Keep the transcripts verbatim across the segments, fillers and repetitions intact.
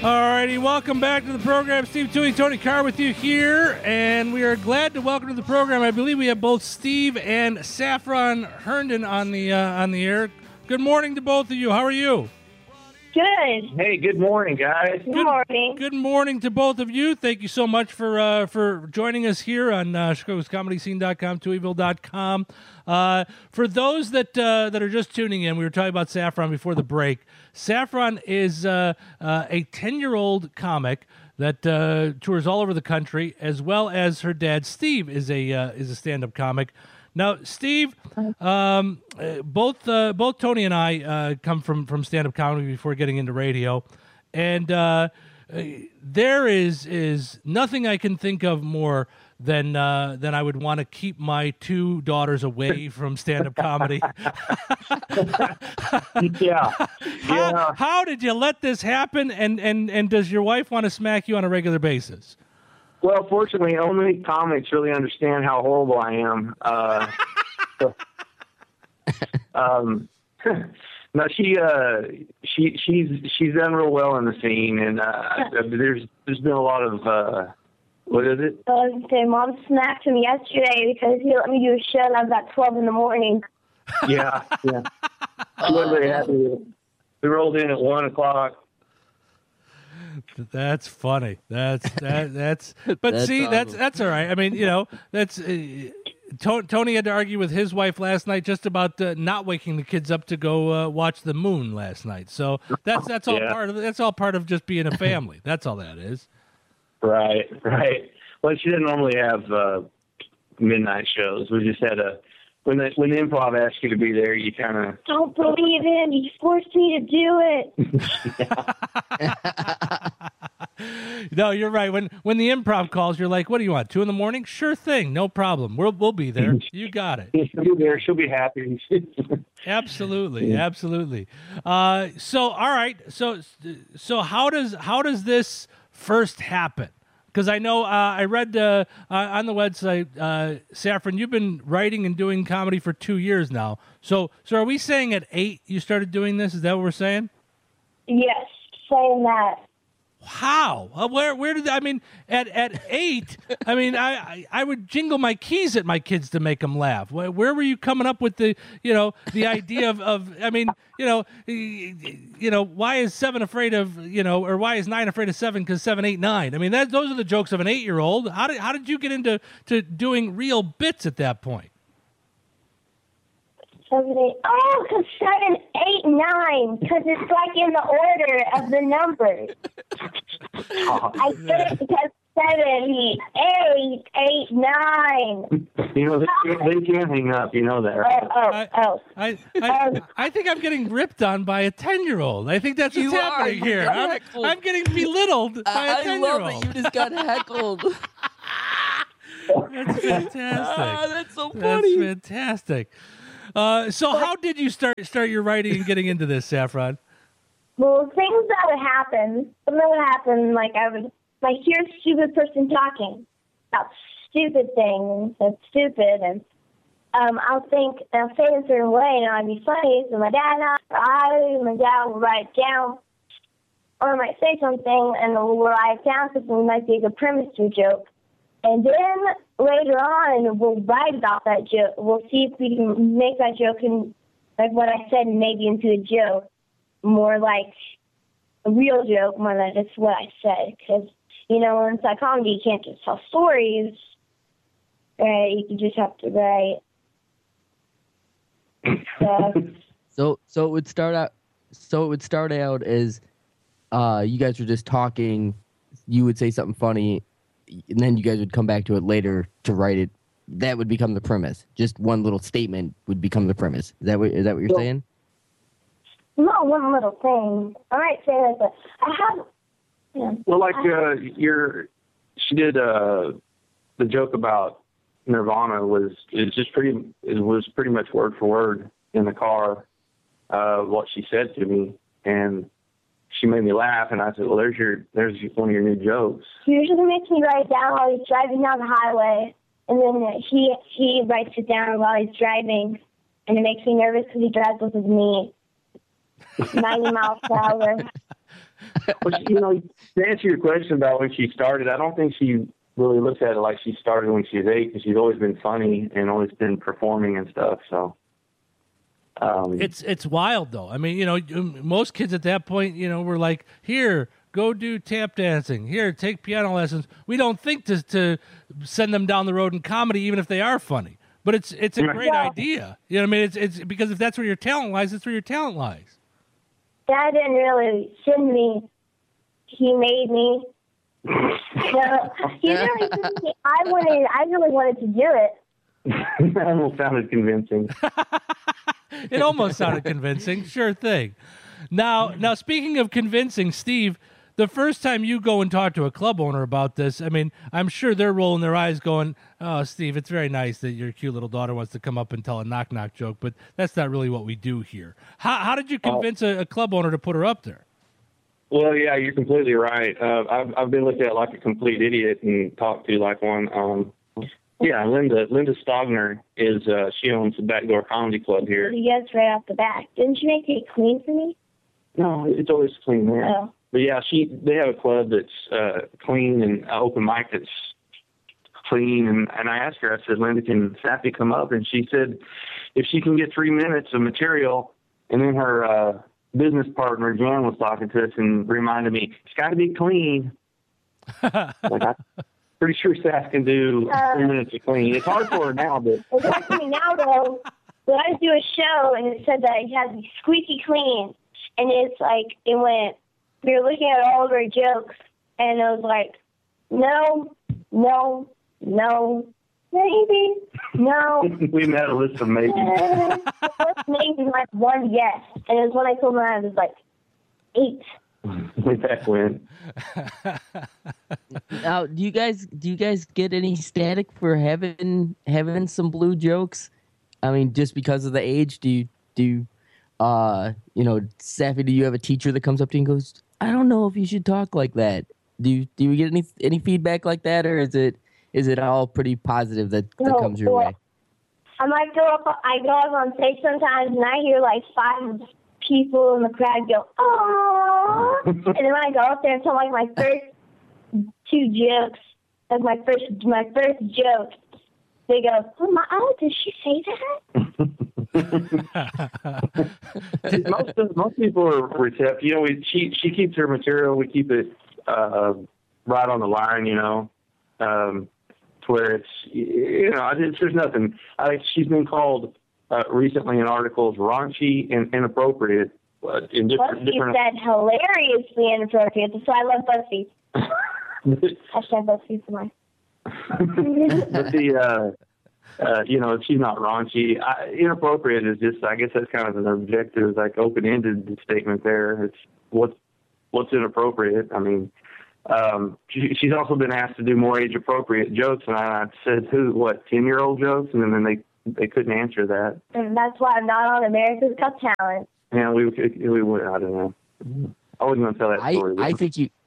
All righty, welcome back to the program. Steve Toohey, Tony Carr with you here, and we are glad to welcome to the program. I believe we have both Steve and Saffron Herndon on the uh, on the air. Good morning to both of you. How are you? Good. Hey, good morning, guys. Good morning. Good morning to both of you. Thank you so much for uh, for joining us here on uh, Chicago's Comedy Scene dot com, Tooheyville dot com. Uh, for those that uh, that are just tuning in, we were talking about Saffron before the break. Saffron is uh, uh, a ten-year-old comic that uh, tours all over the country, as well as her dad, Steve, is a uh, is a stand-up comic. Now, Steve, um, uh, both uh, both Tony and I uh, come from, from stand-up comedy before getting into radio, and uh, uh, there is is nothing I can think of more than uh, than I would want to keep my two daughters away from stand-up comedy. yeah. How, yeah. how did you let this happen, and, and, and does your wife want to smack you on a regular basis? Well, fortunately, only comics really understand how horrible I am. Uh, so, um, no, she uh, she she's she's done real well in the scene, and uh, there's there's been a lot of uh, what is it? I was going to say, Mom smacked him yesterday because he let me do a show and I was at twelve in the morning. Yeah, yeah. Literally had to, we rolled in at one o'clock. That's funny. That's that. That's. But That's see, awesome. that's that's all right. I mean, you know, that's. Uh, To- Tony had to argue with his wife last night just about uh, not waking the kids up to go uh, watch the moon last night. So that's that's all Yeah. part of that's all part of just being a family. That's all that is. Right, right. Well, she didn't normally have uh, midnight shows. We just had a when the when the improv asks you to be there, you kind of Don't believe him. He forced me to do it. No, you're right. When when the improv calls, you're like, "What do you want? Two in the morning? Sure thing, no problem. We'll we'll be there. You got it." she'll be there. She'll be happy. Absolutely, absolutely. Uh, so, all right. So, so how does how does this first happen? Because I know uh, I read uh, uh, on the website, uh, Saffron, you've been writing and doing comedy for two years now. So, so are we saying at eight you started doing this? Is that what we're saying? Yes, saying that. How? Uh, where? Where did I mean? At at eight, I mean, I, I I would jingle my keys at my kids to make them laugh. Where, where were you coming up with the you know the idea of, of I mean you know you know why is seven afraid of you know or why is nine afraid of seven because seven eight nine? I mean that those are the jokes of an eight year old. How did how did you get into to doing real bits at that point? Seven, eight. Oh, because seven, eight, nine. Because it's like in the order of the numbers. I said it because seven, eight, eight, nine. You know, they, they can hang up. You know that, right? Oh, I, oh, I, I, Um, I think I'm getting ripped on by a ten-year-old. I think that's what's You are. happening You here. got I'm, heckled. I'm getting belittled by a I love ten-year-old. that you just got heckled. That's fantastic. Ah, that's so That's funny. fantastic. Uh, so how did you start start your writing and getting into this, Saffron? well, things that would happen. Something would happen, like I would, like, hear a stupid person talking about stupid things and stupid, and um, I'll think, I'll say it a certain way, and I'll be funny, so my dad and I, or I, my dad will write it down, or I might say something, and we'll write it down because it might be a good premise to a joke. And then later on, we'll write about that joke. We'll see if we can make that joke in, like what I said, maybe into a joke, more like a real joke, more than just what I said. Because, you know, in psychology, you can't just tell stories, right? You just have to write stuff. So, so it would start out. So it would start out as, uh, you guys were just talking. You would say something funny, and then you guys would come back to it later to write it. That would become the premise. Just one little statement would become the premise. Is that what, is that what you're Well, saying? Not one little thing. I might say that, but I have. Yeah. Well, like uh, your, she did uh, the joke about Nirvana was is just pretty. It was pretty much word for word in the car. Uh, what she said to me, and she made me laugh, and I said, "Well, there's your, there's one of your new jokes." He usually makes me write it down while he's driving down the highway, and then he he writes it down while he's driving, and it makes me nervous because he drives with his knee, ninety miles per hour. Well, she, you know, to answer your question about when she started, I don't think she really looks at it like she started when she was eight, because she's always been funny and always been performing and stuff. So um, It's it's wild though. I mean, you know, most kids at that point, you know, were like, here, go do tap dancing. Here, take piano lessons. We don't think to to send them down the road in comedy, even if they are funny. But it's it's a great Yeah. idea. You know what I mean? It's it's because if that's where your talent lies, that's where your talent lies. Dad didn't really send me. He made me. So, he really sent me. I wanted. I really wanted to do it. that almost sounded convincing. It almost sounded convincing. Sure thing. Now, now speaking of convincing, Steve, the first time you go and talk to a club owner about this, I mean, I'm sure they're rolling their eyes going, oh, Steve, it's very nice that your cute little daughter wants to come up and tell a knock-knock joke, but that's not really what we do here. How, how did you convince a, a club owner to put her up there? Well, yeah, you're completely right. Uh, I've I've been looked at like a complete idiot and talked to like one. Um, yeah, Linda Linda Stogner is uh, she owns the Backdoor Comedy Club here. Yes, right off the bat. Didn't you make it clean for me? No, it's always clean there. Oh. But yeah, she they have a club that's uh, clean and an open mic that's clean. And, and I asked her, I said, Linda, can Sappy come up? And she said, if she can get three minutes of material. And then her uh, business partner, Jan, was talking to us and reminded me, it's got to be clean. Like, I'm pretty sure Sass can do Uh, three minutes of clean. It's hard for her now, but It's hard for me now, though. When I do a show and it said that it had to be squeaky clean, and it's like, it went, we were looking at all of our jokes, and it was like, no, no, no, maybe, no. we met a list of maybe. The first name was like one yes, and it was when I told them I was like eight. Way back when. Now, do you guys do you guys get any static for having having some blue jokes? I mean, just because of the age, do you do you, uh you know, Sappy, do you have a teacher that comes up to you and goes, I don't know if you should talk like that? Do you do you get any any feedback like that, or is it is it all pretty positive that, that No, comes your well, way? I might go up. I go up on stage sometimes, and I hear like five people in the crowd go, "Oh!" And then when I go up there and tell like my first two jokes, like my first my first joke, they go, "Oh my! Oh, did she say that?" most of, most people are receptive. You know, we, she she keeps her material. We keep it uh, right on the line. You know, um, to where it's you know, it's, there's nothing. I think she's been called uh, recently in articles raunchy and inappropriate uh, in different BuzzFeed different. said hilariously inappropriate. So I love BuzzFeed. Hashtag BuzzFeed for mine. but the uh, uh, you know, she's not raunchy. I, inappropriate is just, I guess that's kind of an objective, like open-ended statement there. It's what's what's inappropriate. I mean, um, she, she's also been asked to do more age-appropriate jokes, and I, I said, who, what, ten-year-old jokes, and then they they couldn't answer that. And that's why I'm not on America's Got Talent. Yeah, we we would. I don't know. I wasn't gonna tell that I, story. I think you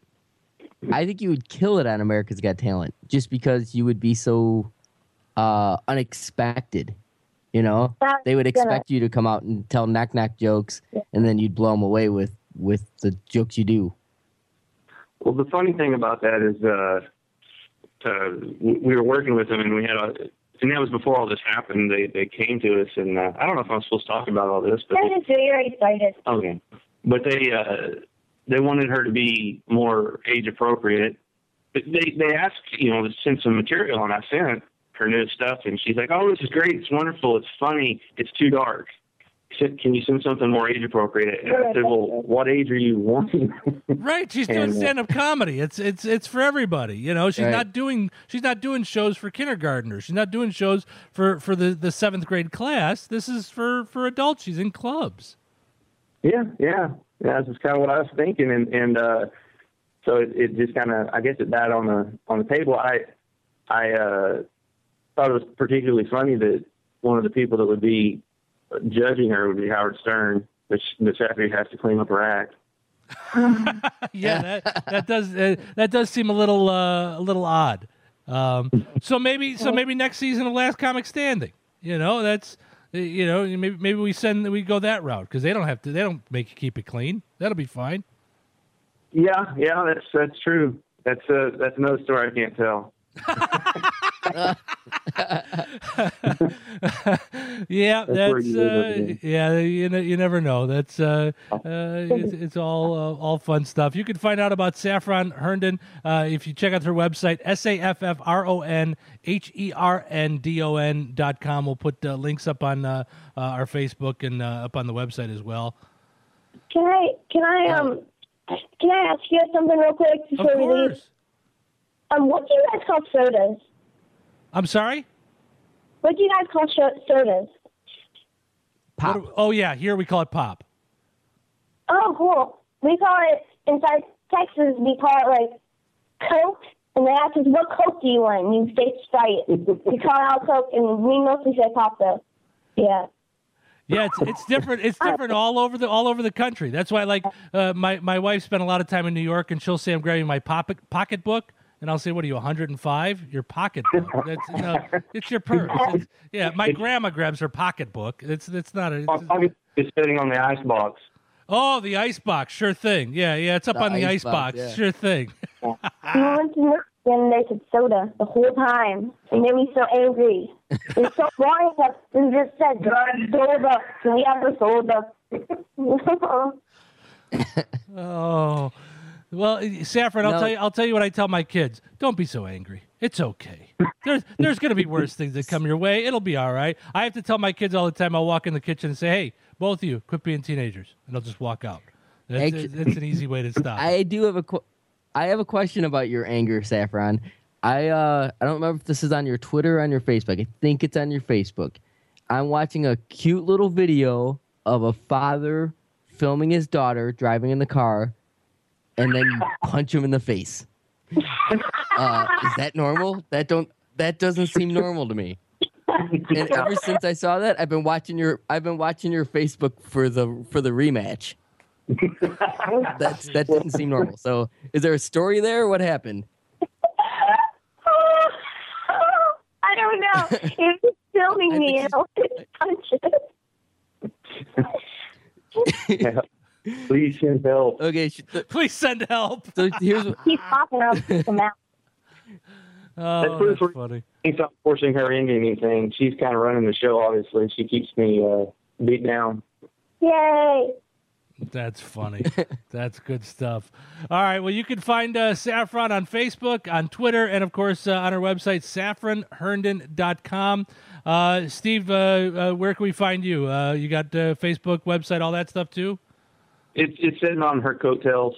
I think you would kill it on America's Got Talent just because you would be so uh, unexpected. You know, That's they would gonna- expect you to come out and tell knock knock jokes, and then you'd blow them away with with the jokes you do. Well, the funny thing about that is, uh, uh, we we were working with them, and we had a, and that was before all this happened. They they came to us, and uh, I don't know if I'm supposed to talk about all this, but That is very excited. okay, but they uh, they wanted her to be more age appropriate. But they they asked, you know, to send some material, and I sent her new stuff, and she's like, "Oh, this is great. It's wonderful. It's funny. It's too dark. Can you send something more age appropriate?" And I said, "Well, what age are you wanting?" Right, she's doing And, uh, stand-up comedy. It's it's it's for everybody. You know, she's Right. not doing she's not doing shows for kindergartners. She's not doing shows for, for the, the seventh grade class. This is for, for adults. She's in clubs. Yeah, yeah, yeah. That's just kind of what I was thinking, and and uh, so it, it just kind of, I guess, it died on the on the table. I I uh, thought it was particularly funny that one of the people that would be judging her would be Howard Stern, which Miss Sappy has to clean up her act. Yeah, that that does uh, that does seem a little uh, a little odd. Um, so maybe so maybe next season of Last Comic Standing. You know, that's uh, you know maybe maybe we send we go that route because they don't have to they don't make you keep it clean. That'll be fine. Yeah, yeah, that's that's true. That's uh, that's another story I can't tell. Yeah, That's where that's you live uh, over there. yeah. You ne- you never know. That's uh, uh, it's, it's all uh, all fun stuff. You can find out about Saffron Herndon uh, if you check out her website, S A F F R O N H E R N D O N dot com. We'll put uh, links up on uh, uh, our Facebook and uh, up on the website as well. Can I can I um can I ask you something real quick Of before we leave? course. Um, what do you guys call sodas? I'm sorry. What do you guys call sh- sodas? Pop. What do- oh yeah, here we call it pop. Oh, cool. We call it inside Texas. We call it like Coke, and they ask us, "What Coke do you want?" And you say Sprite. We call it all Coke, and we mostly say pop though. Yeah. Yeah, it's it's different. It's different all over the all over the country. That's why, like, uh, my my wife spent a lot of time in New York, and she'll say, "I'm grabbing my pocket pocketbook," and I'll say, "What are you, one hundred five? Your pocketbook? That's you know, it's your purse." It's, yeah, my grandma grabs her pocketbook. It's it's not a. My It's, pocket is sitting on the ice box. oh, the ice box, sure thing. Yeah, yeah, it's up The on the ice ice box, box, yeah. sure thing. We went to New and they said soda the whole time. It made me so angry. It's so boring that we just said soda. Can we have the soda? Oh, well, Saffron, I'll No. tell you. I'll tell you what I tell my kids. Don't be so angry. It's okay. There's there's going to be worse things that come your way. It'll be all right. I have to tell my kids all the time. I'll walk in the kitchen and say, "Hey, both of you, quit being teenagers," and they'll just walk out. That's, Actu- that's an easy way to stop. I do have a qu- I have a question about your anger, Saffron. I uh I don't remember if this is on your Twitter or on your Facebook. I think it's on your Facebook. I'm watching a cute little video of a father filming his daughter driving in the car, and then you punch him in the face. Uh, is that normal? That don't that doesn't seem normal to me. And ever since I saw that, I've been watching your I've been watching your Facebook for the for the rematch. That's that didn't seem normal. So, is there a story there? What happened? I don't know. He was filming I me think and I was punching. Yeah. Please send help. Okay, sh- th- Please send help. so here's what, He's popping out the mouth. Oh, pretty that's funny. He's not forcing her into anything. She's kind of running the show, obviously. She keeps me uh, beat down. Yay. That's funny. That's good stuff. All right. Well, you can find uh, Saffron on Facebook, on Twitter, and, of course, uh, on our website, saffron herndon dot com. Uh, Steve, uh, uh, where can we find you? Uh, you got uh, Facebook, website, all that stuff, too? It's it's sitting on her coattails.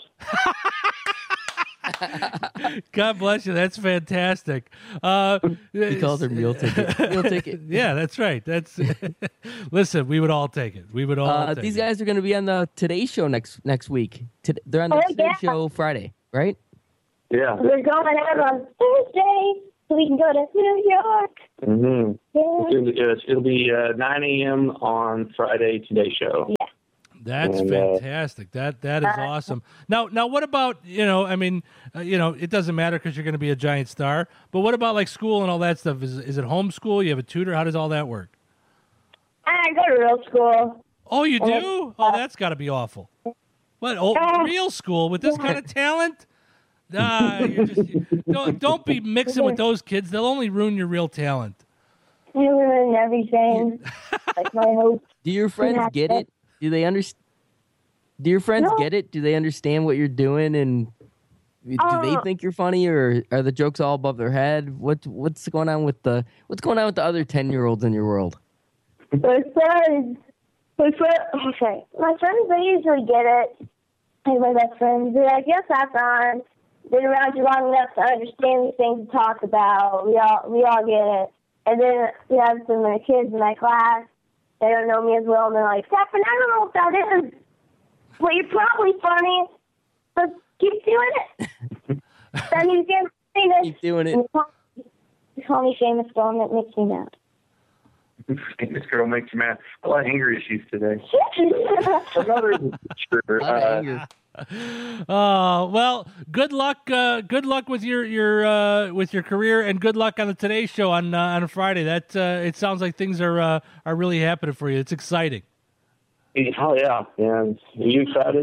God bless you. That's fantastic. Uh, he calls her meal ticket. Meal ticket. Yeah, that's right. That's listen. We would all take it. We would all. Uh, take these it. guys are going to be on the Today Show next next week. Tod- They're on the Oh, Today yeah. Show Friday, right? Yeah. We're going out on Thursday so we can go to New York. Mm-hmm. Yeah. It'll, yes, it'll be uh, nine a.m. on Friday Today Show. That's And, uh, fantastic. That that is awesome. Now, now, what about you know? I mean, uh, you know, it doesn't matter because you're going to be a giant star. But what about like school and all that stuff? Is is it homeschool? You have a tutor? How does all that work? I go to real school. Oh, you do? Oh, that's got to be awful. What? Oh, real school with this kind of talent? Ah, you're just, don't don't be mixing with those kids. They'll only ruin your real talent. I ruin everything. Like my hopes. Do your friends Yeah. get it? Do they understand? Do your friends No. get it? Do they understand what you're doing, and do they Uh, think you're funny, or are the jokes all above their head? What what's going on with the what's going on with the other ten year olds in your world? My friends. My friend. Okay. My friends, they usually get it. Like my best friends, they're like, yes, that's on. Been around you long enough to understand these things to talk about. We all we all get it. And then we have some of the kids in my class. They don't know me as well, and they're like, Saffron, I don't know what that is. Well, you're probably funny, but keep doing it. Then you get famous. Keep doing it. And you call, you call me famous girl, and it makes me mad. This girl makes you mad. A lot of anger issues today. Another sure. A lot of Uh, anger. Uh, well, good luck. Uh, good luck with your your uh, with your career, and good luck on the Today Show on uh, on Friday. That uh, it sounds like things are uh, are really happening for you. It's exciting. Oh yeah, yeah. Are you excited?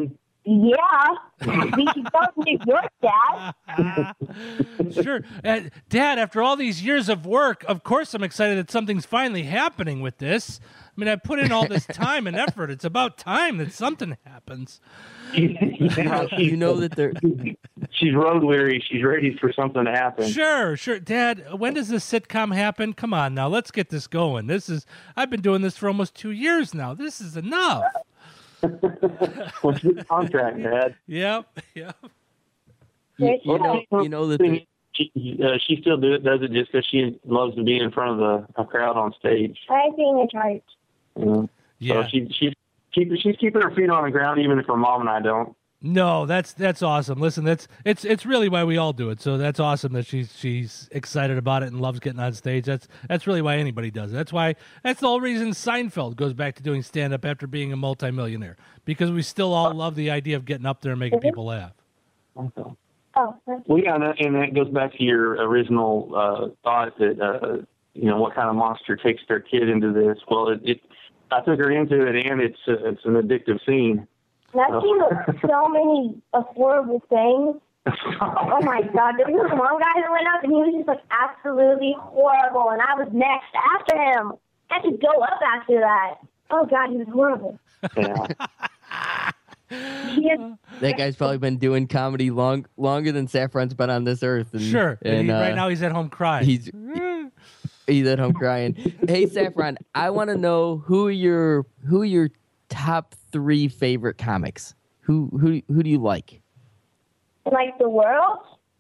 Yeah. We should go to New York, Dad. Sure. Uh, Dad, after all these years of work, of course I'm excited that something's finally happening with this. I mean, I put in all this time and effort. It's about time that something happens. Yeah, she- You know that they're she's road weary. She's ready for something to happen. Sure, sure. Dad, when does this sitcom happen? Come on now, let's get this going. This is, I've been doing this for almost two years now. This is enough. What's the contract, Dad? Yep, yep. you, you know you know that they're, She, uh, she still do it, does it just because she loves to be in front of the, a crowd on stage. I like being in charge. You know? Yeah. So she, she's, keep, she's keeping her feet on the ground even if her mom and I don't. No, that's that's awesome. Listen, that's it's it's really why we all do it. So that's awesome that she's she's excited about it and loves getting on stage. That's that's really why anybody does it. That's why that's the whole reason Seinfeld goes back to doing stand up after being a multimillionaire, because we still all love the idea of getting up there and making people laugh. Okay. Oh, that's Well, yeah, and that, and that goes back to your original uh, thought that, uh, you know, what kind of monster takes their kid into this. Well, it, it I took her into it, and it's uh, it's an addictive scene. I've seen so many uh, horrible things. Oh my God! There was this one guy that went up, and he was just like absolutely horrible, and I was next after him. I had to go up after that. Oh God, he was horrible. Yeah. He had, that guy's probably been doing comedy long longer than Saffron's been on this earth. And, Sure. And and he, uh, right now he's at home crying. he's he's at home crying. Hey Saffron, I want to know who are your who are your top three favorite comics? Who who who do you like? like the world.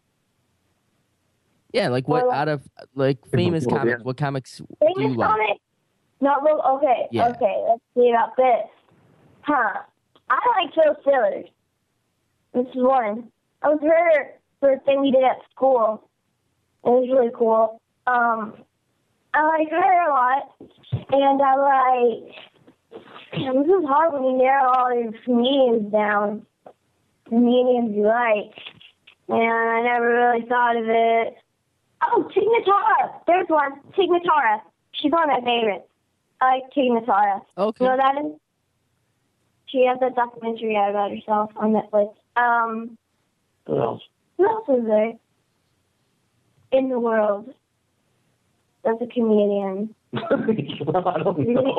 Yeah, like what Well, out of like famous well, comics? yeah. What comics do you Famous like? comic? No, well, okay, Yeah. okay. Let's see about this. Huh? I like Phil Stillers. This is one. I was her for a thing we did at school. It was really cool. Um, I like her a lot, and I like. Damn, this is hard when you narrow all these comedians down. Comedians you like, and I never really thought of it. Oh, Tig Notara. There's one. Tig Notara. She's one of my favorites. I like Tig Notara. Okay. You know what that is? She has that documentary out about herself on Netflix. Um, What else? who else is there in the world that's a comedian? I don't know.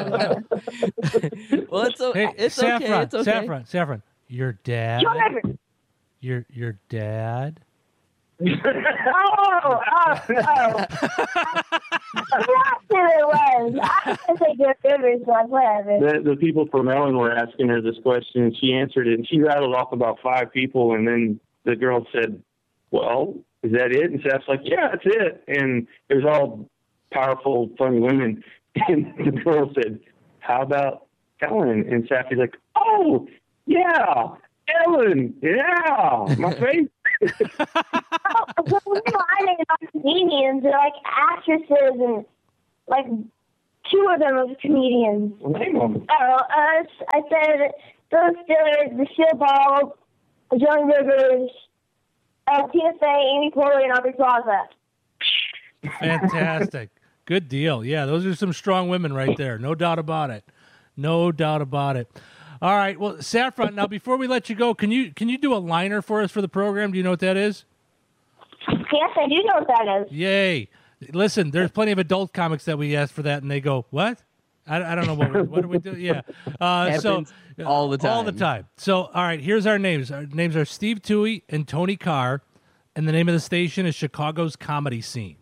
Well, it's, o- Hey, it's Saffron, okay. It's okay. Saffron, Saffron. Your dad. John Everett. Your your dad. Oh, oh, oh. That's who it was. I was going to say Jeff Rivers, but whatever. the, the people from Ellen were asking her this question, and she answered it, and she rattled off about five people, and then the girl said, well, is that it? And Seth's like, yeah, that's it. And it was all powerful, funny women. And the girl said, how about Ellen? And Sappy's like, oh, yeah, Ellen, yeah, my favorite. Oh, well, you know, I think about comedians. They're like actresses, and like two of them are comedians. Name them. Oh, uh, I said Phil Stillers, Lucille Ball, Joan Rivers, uh, Tina Fey, Amy Poehler, and Aubrey Plaza. Fantastic. Good deal. Yeah, those are some strong women right there. No doubt about it. No doubt about it. All right. Well, Saffron, now before we let you go, can you can you do a liner for us for the program? Do you know what that is? Yes, I do know what that is. Yay. Listen, there's plenty of adult comics that we ask for that, and they go, what? I, I don't know what, we, what do we do. Yeah. Uh, so Happens all the All the time. time. So, all right, here's our names. Our names are Steve Toohey and Tony Carr, and the name of the station is Chicago's Comedy Scene.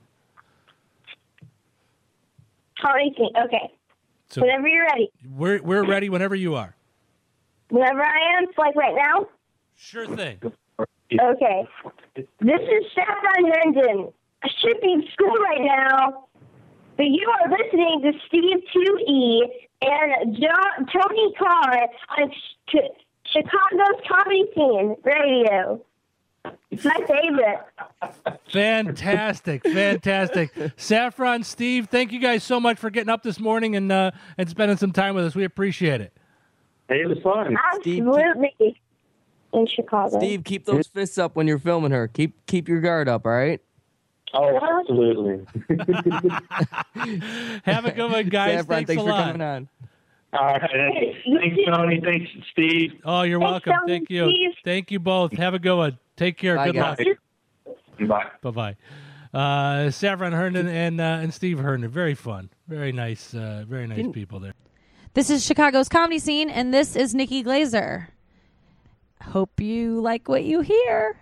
Comedy scene. Okay. So Whenever you're ready. we're we're ready whenever you are. Whenever I am, it's like right now. Sure thing. Okay. This is Saffron Herndon. I should be in school right now, but you are listening to Steve two E and John, Tony Carr on Ch- Chicago's Comedy Scene Radio. It's my favorite. Fantastic, fantastic. Saffron, Steve, thank you guys so much for getting up this morning and uh, and spending some time with us. We appreciate it. Hey, it was fun. Steve, Absolutely. In Chicago. Steve, keep those fists up when you're filming her. Keep keep your guard up, all right? Oh, absolutely. Have a good one, guys. Saffron, Thanks, thanks a for lot. coming on. All right. Hey, thanks, Tony. Thanks, Steve. Oh, you're Thanks, welcome. Tony, Thank you. Steve. Thank you both. Have a good one. Take care. Bye, Good guys. luck. Bye. Bye-bye. Uh, Saffron Herndon and uh, and Steve Herndon. Very fun. Very nice. Uh, very nice people there. This is Chicago's comedy scene, and this is Nikki Glazer. Hope you like what you hear.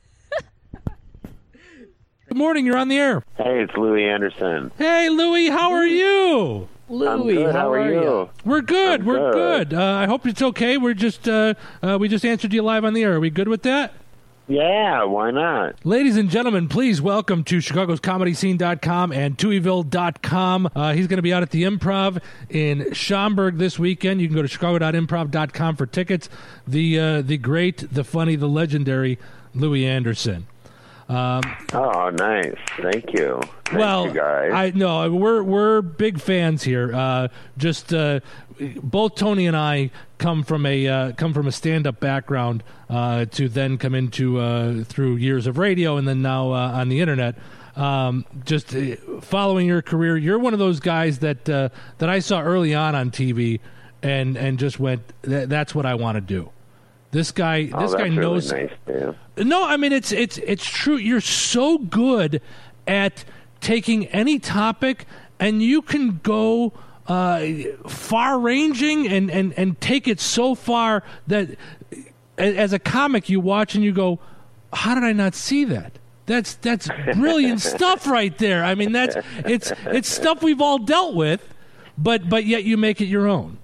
Good morning. You're on the air. Hey, it's Louis Anderson. Hey, Louie. How are you? Louie, I'm good. how, are you? We're good. I'm We're good. good. Uh, I hope it's okay. We're just uh, uh, we just answered you live on the air. Are we good with that? Yeah, why not? Ladies and gentlemen, please welcome to Chicago's Comedy Scene dot com and Tuiville dot com. Uh, he's going to be out at the Improv in Schaumburg this weekend. You can go to Chicago dot improv dot com for tickets. The uh, the great, the funny, the legendary Louis Anderson. Um, Oh, nice. Thank you. Thank well, you guys. I no, we're we're big fans here. Uh, just uh, both Tony and I come from a uh, come from a stand up background uh, to then come into uh, through years of radio and then now uh, on the internet. Um, just uh, following your career, you're one of those guys that uh, that I saw early on on T V and and just went, that's what I want to do. This guy, oh, this that's guy really knows. Nice, too. No, I mean it's it's it's true. You're so good at taking any topic, and you can go uh, far-ranging and, and, and take it so far that a- as a comic you watch and you go, "How did I not see that? That's that's brilliant stuff right there." I mean, that's it's it's stuff we've all dealt with, but but yet you make it your own.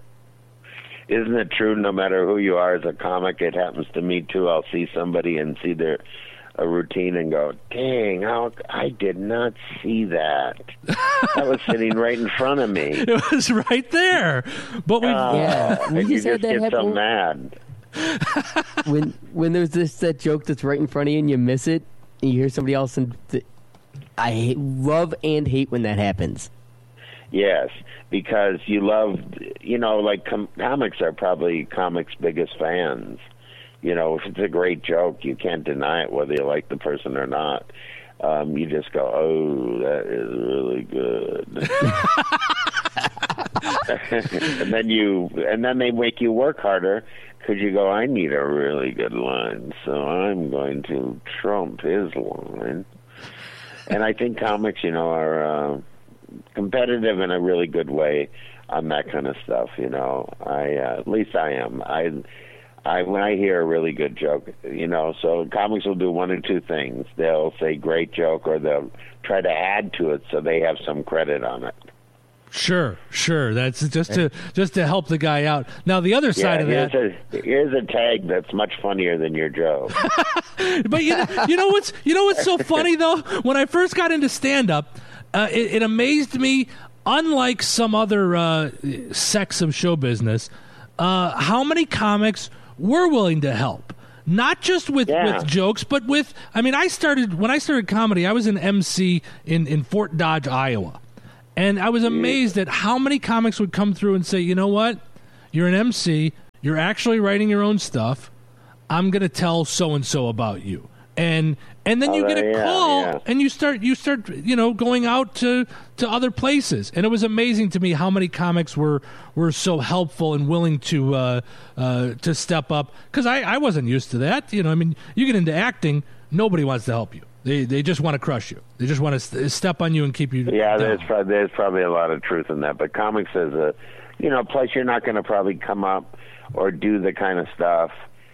Isn't it true? No matter who you are as a comic, it happens to me too. I'll see somebody and see their a routine and go, "Dang, how I did not see that. That was sitting right in front of me." It was right there, but we. Uh, Yeah, we and you just had just that get so happen- mad. when when there's this that joke that's right in front of you and you miss it, and you hear somebody else, and th- I hate, love and hate when that happens. Yes, because you love, you know, like com- comics are probably comics' biggest fans. You know, if it's a great joke, you can't deny it whether you like the person or not. Um, you just go, "Oh, that is really good," and then you, and then they make you work harder because you go, "I need a really good line, so I'm going to trump his line." And I think comics, you know, are. Uh, competitive in a really good way on that kind of stuff, you know. I uh, at least I am. I, I when I hear a really good joke, you know. So comics will do one or two things. They'll say great joke, or they'll try to add to it so they have some credit on it. Sure, sure. That's just to just to help the guy out. Now the other side yeah, of here's that. A, here's a tag that's much funnier than your joke. But you know, you know what's you know what's so funny though? When I first got into stand up. Uh, it, it amazed me, unlike some other uh, sects of show business, uh, how many comics were willing to help. Not just with, Yeah. with jokes, but with, I mean, I started, when I started comedy, I was an M C in, in Fort Dodge, Iowa. And I was amazed at how many comics would come through and say, you know what? You're an M C. You're actually writing your own stuff. I'm going to tell so-and-so about you. And and then Oh, you get a yeah, call, yeah. and you start you start you know going out to, to other places, and it was amazing to me how many comics were, were so helpful and willing to uh, uh, to step up, because I, I wasn't used to that. You know, I mean, you get into acting, nobody wants to help you. They they just want to crush you. They just want to st- step on you and keep you. Yeah, down. there's probably, there's probably a lot of truth in that. But comics is a, you know, plus you're not going to probably come up or do the kind of stuff,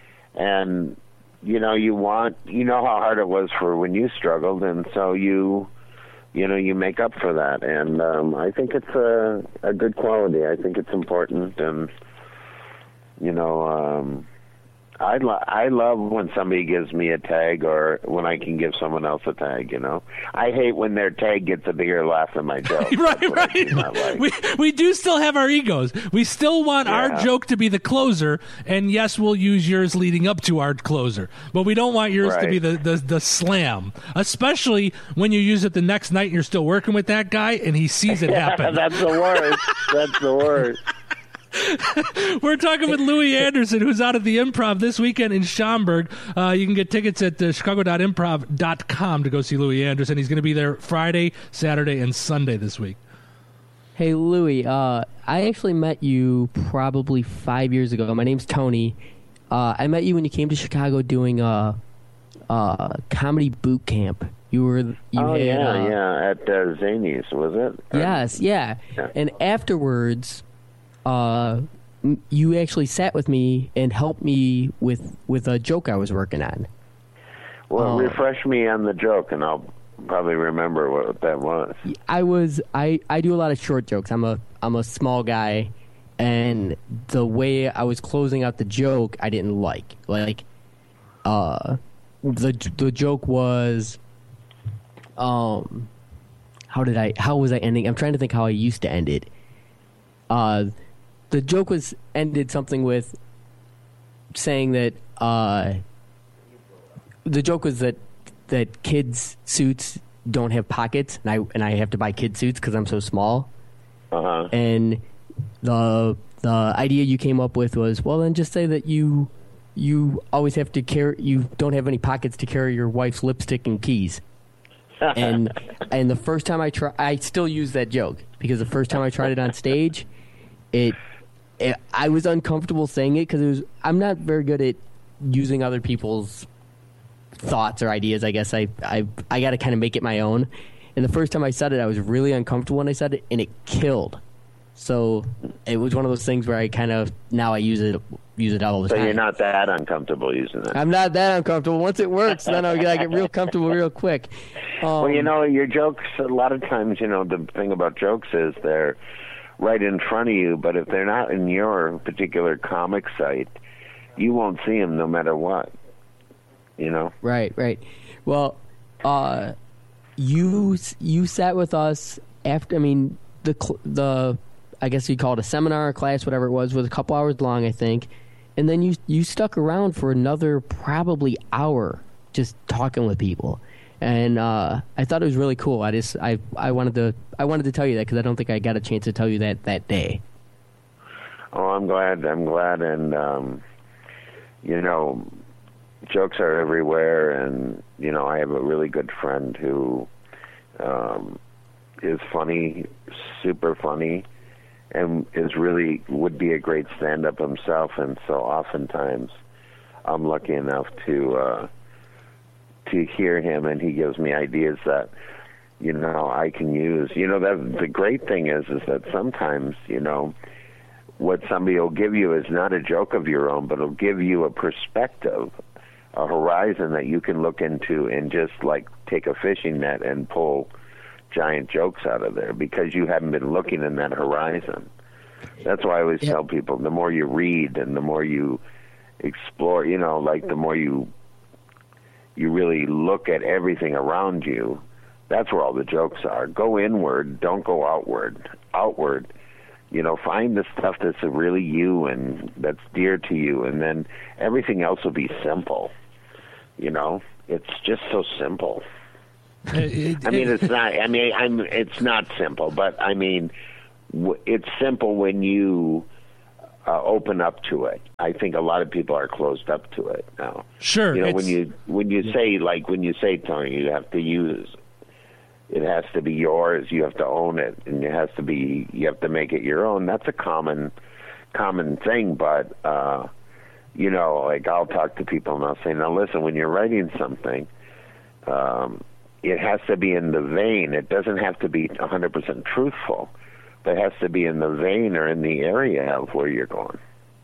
and you know, you want, you know how hard it was for when you struggled, and so you, you know, you make up for that. And um, I think it's a, a good quality. I think it's important, and you know, um, I lo- I love when somebody gives me a tag, or when I can give someone else a tag. You know, I hate when their tag gets a bigger laugh than my joke. Right, That's what I do not right. like. We we do still have our egos. We still want our Yeah. joke to be the closer, and yes, we'll use yours leading up to our closer. But we don't want yours to Right. be the, the, the slam, especially when you use it the next night and you're still working with that guy and he sees it happen. That's the worst. That's the worst. We're talking with Louis Anderson, who's out at the Improv this weekend in Schaumburg. Uh, you can get tickets at uh, chicago dot improv dot com to go see Louis Anderson. He's going to be there Friday, Saturday, and Sunday this week. Hey, Louie, uh, I actually met you probably five years ago. My name's Tony. Uh, I met you when you came to Chicago doing a, a comedy boot camp. You were you oh, had, yeah, uh, yeah, at uh, Zany's, was it? Or- Yes, yeah. Yeah. And afterwards, uh, m- you actually sat with me and helped me with, with a joke I was working on. Well, Oh. refresh me on the joke, and I'll probably remember what that was. I was I, I do a lot of short jokes. I'm a I'm a small guy, and the way I was closing out the joke I didn't like. Like, uh, the the joke was, um, how did I how was I ending? I'm trying to think how I used to end it. Uh, the joke was ended something with saying that uh, the joke was that. that kids' suits don't have pockets, and I and I have to buy kid suits because I'm so small. Uh-huh. And the the idea you came up with was, well, then just say that you you always have to carry, you don't have any pockets to carry your wife's lipstick and keys. and and the first time I try, I still use that joke because the first time I tried it on stage, it, it I was uncomfortable saying it because it was I'm not very good at using other people's thoughts or ideas. I guess I I, I got to kind of make it my own. And the first time I said it, I was really uncomfortable when I said it, and it killed. So it was one of those things where I kind of now I use it use it all the So time. you're not that uncomfortable using it. I'm not that uncomfortable. Once it works, then I get, I get real comfortable real quick. Um, Well, you know, your jokes, a lot of times, you know, the thing about jokes is they're right in front of you, but if they're not in your particular comic site, you won't see them no matter what, you know? Right, right. Well, uh, you you sat with us after, I mean, the cl- the I guess you call it a seminar or class, whatever it was, was a couple hours long, I think. And then you you stuck around for another probably hour just talking with people. And uh, I thought it was really cool. I just I, I wanted to I wanted to tell you that because I don't think I got a chance to tell you that that day. Oh, I'm glad. I'm glad. And, um, you know, jokes are everywhere. And, you know, I have a really good friend who um, is funny, super funny, and is really would be a great stand-up himself. And so oftentimes I'm lucky enough to uh, to hear him, and he gives me ideas that, you know, I can use. You know, that the great thing is, is that sometimes, you know, what somebody will give you is not a joke of your own, but it'll give you a perspective, a horizon that you can look into and just like take a fishing net and pull giant jokes out of there because you haven't been looking in that horizon. That's why I always Yeah. tell people, the more you read and the more you explore, you know, like the more you you really look at everything around you, that's where all the jokes are. Go inward, don't go outward. Outward, you know, find the stuff that's really you and that's dear to you, and then everything else will be simple. You know, it's just so simple. It- I mean, it- it's not. I mean, I'm. It's not simple, but I mean, w- it's simple when you uh, open up to it. I think a lot of people are closed up to it now. Sure. You know, it's- when you when you say like when you say Tony, you have to use. It has to be yours. You have to own it, and it has to be. You have to make it your own. That's a common, common thing. But uh, you know, like I'll talk to people and I'll say, now listen, when you're writing something, um, it has to be in the vein. It doesn't have to be one hundred percent truthful, but it has to be in the vein or in the area of where you're going.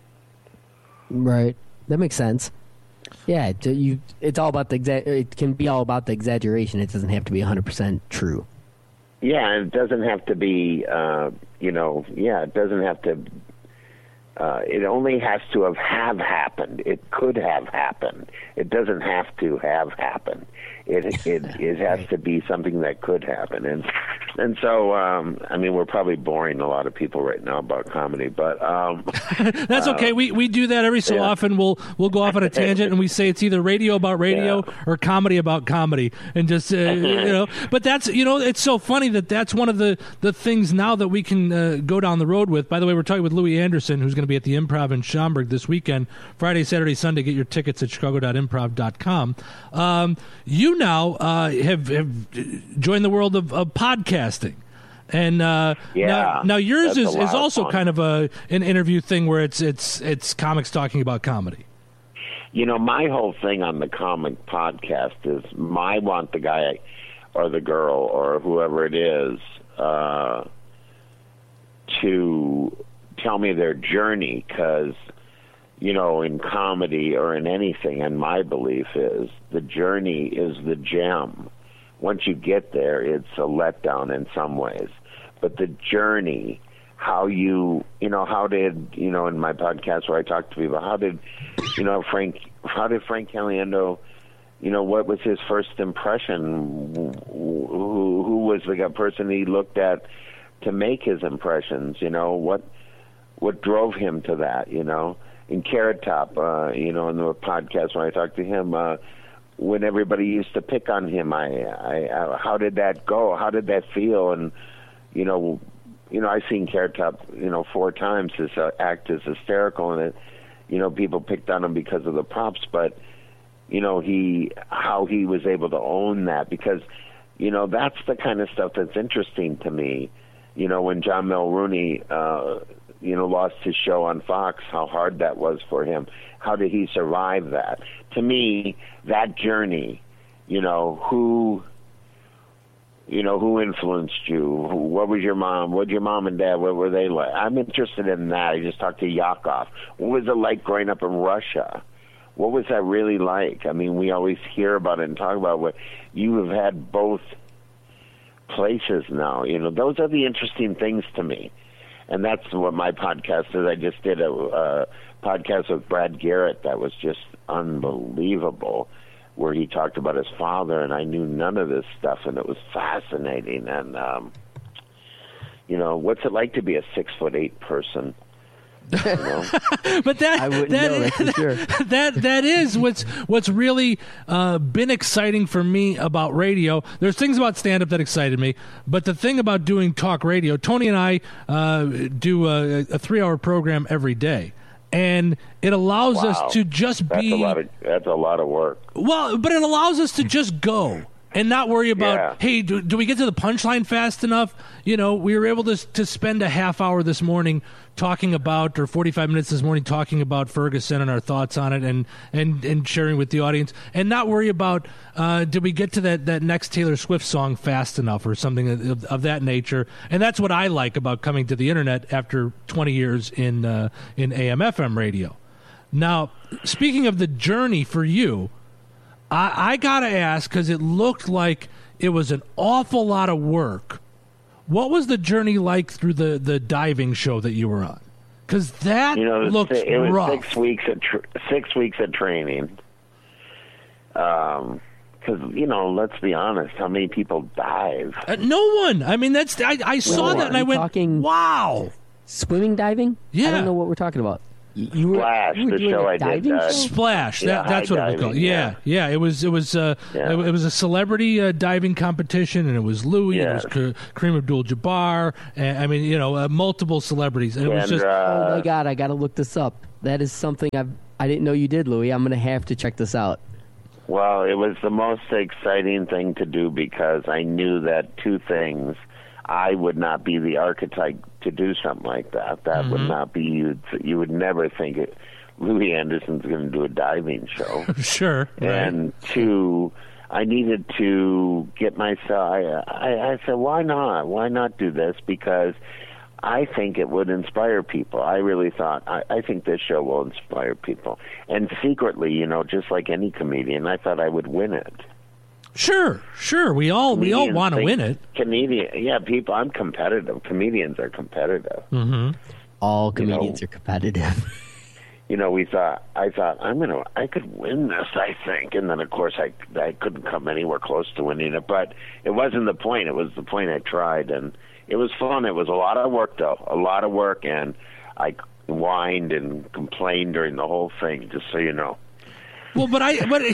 Right. That makes sense. Yeah, it, you. It's all about the exa- It can be all about the exaggeration. It doesn't have to be one hundred percent true. Yeah, and it doesn't have to be, uh, you know, yeah, it doesn't have to, uh, it only has to have, have happened. It could have happened. It doesn't have to have happened. It it, it has to be something that could happen. And and so, um, I mean, we're probably boring a lot of people right now about comedy, but... Um, That's okay. We we do that every so yeah. often. We'll we'll go off on a tangent and we say it's either radio about radio Yeah. or comedy about comedy, and just uh, you know. But that's you know it's so funny that that's one of the, the things now that we can uh, go down the road with. By the way, we're talking with Louie Anderson, who's going to be at the Improv in Schaumburg this weekend, Friday, Saturday, Sunday. Get your tickets at chicago dot improv dot com. Um, you now uh, have have joined the world of, of podcasting. And uh, Yeah, now, now yours that's a is, lot is of also fun. kind of a an interview thing where it's it's it's comics talking about comedy. You know, my whole thing on the comic podcast is I want the guy or the girl or whoever it is uh, to tell me their journey, because, you know, in comedy or in anything, and my belief is the journey is the gem. Once you get there, it's a letdown in some ways. But the journey, how you, you know, how did, you know, in my podcast where I talk to people, how did, you know, Frank, how did Frank Caliendo, you know, what was his first impression? Who, who was the person he looked at to make his impressions? You know, what what drove him to that, you know? In Carrot Top, uh, you know, in the podcast when I talked to him, uh, when everybody used to pick on him, I, I, I, how did that go? How did that feel? And, you know, you know, I've seen Carrot Top, you know, four times. His uh, act is hysterical, and it, you know, people picked on him because of the props, but, you know, he, how he was able to own that, because, you know, that's the kind of stuff that's interesting to me. You know, when John Mulrooney, uh, you know, lost his show on Fox, how hard that was for him. How did he survive that? To me, that journey, you know, who, you know, who influenced you? Who, what was your mom? What did your mom and dad, what were they like? I'm interested in that. I just talked to Yakov. What was it like growing up in Russia? What was that really like? I mean, we always hear about it and talk about what you have had both places now. You know, those are the interesting things to me. And that's what my podcast is. I just did a, a podcast with Brad Garrett that was just unbelievable, where he talked about his father, and I knew none of this stuff, and it was fascinating. And, um, you know, what's it like to be a six-foot-eight person? You know? But that I wouldn't that, know, that's for sure. that that is what's what's really uh, been exciting for me about radio. There's things about stand-up that excited me, but the thing about doing talk radio, Tony and I uh, do a, a three-hour program every day, and it allows Wow. us to just That's be a lot of that's a lot of work. well, but it allows us to just go and not worry about, Yeah. hey, do, do we get to the punchline fast enough? You know, we were able to to spend a half hour this morning talking about, or forty-five minutes this morning talking about Ferguson and our thoughts on it, and and, and sharing with the audience, and not worry about, uh, did we get to that, that next Taylor Swift song fast enough or something of, of that nature. And that's what I like about coming to the internet after twenty years in uh, in A M F M radio. Now, speaking of the journey for you, I, I got to ask, because it looked like it was an awful lot of work. What was the journey like through the, the diving show that you were on? Because that You know, looked it was rough. six weeks of tr- six weeks of training. Um, because you know, let's be honest, how many people dive? Uh, no one. I mean, that's I, I saw one. that and I Are you went, talking- wow. Swimming diving? Yeah. I don't know what we're talking about. Y- You were, Splash, you were the doing show a I did, diving uh, show? Splash. Yeah, That, that's high what it was called. diving, Yeah, yeah. It was. It was. Uh, Yeah. it, it was a celebrity uh, diving competition, and it was Louis. Yes. It was K- Kareem Abdul-Jabbar. And, I mean, you know, uh, multiple celebrities. And it was just. Kendra. Oh my God, I got to look this up. That is something I've, I didn't know you did, Louis. I'm going to have to check this out. Well, it was the most exciting thing to do, because I knew that two things. I would not be the archetype to do something like that. That would not be you. You would never think it. Louis Anderson's going to do a diving show. Sure. Right. And two, I needed to get myself. I, I, I said, why not? Why not do this? Because I think it would inspire people. I really thought, I, I think this show will inspire people. And secretly, you know, just like any comedian, I thought I would win it. Sure. Sure. We all we all Comedians want to think- win it. Comedian, yeah, people. I'm competitive. Comedians are competitive. Mm-hmm. All You know. comedians are competitive. You know, we thought. I thought I'm gonna. I could win this. I think, and then of course I I couldn't come anywhere close to winning it. But it wasn't the point. It was the point I tried, and it was fun. It was a lot of work, though. A lot of work, and I whined and complained during the whole thing. Just so you know. Well, but I, but